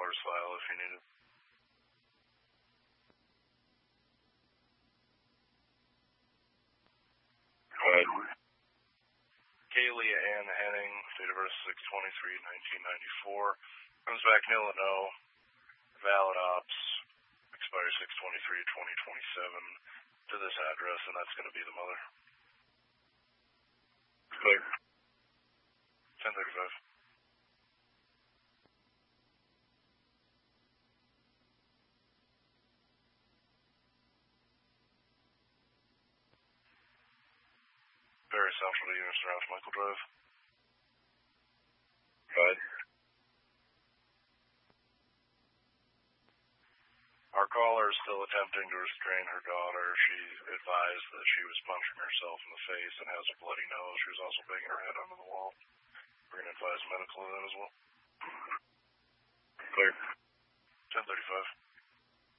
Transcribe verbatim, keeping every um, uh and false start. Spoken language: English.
caller's file if you need it. Go ahead. Kaylee Ann Henning, date of birth six twenty-three nineteen ninety-four. Comes back nil and no. Valid ops. Expires six twenty-three twenty twenty-seven to this address, and that's going to be the mother. Clear. ten thirty-five. Very Central to Mister Ralph Michael Drive. Go ahead. Our caller is still attempting to restrain her daughter. She advised that she was punching herself in the face and has a bloody nose. She was also banging her head onto the wall. We're going to advise medical of that as well.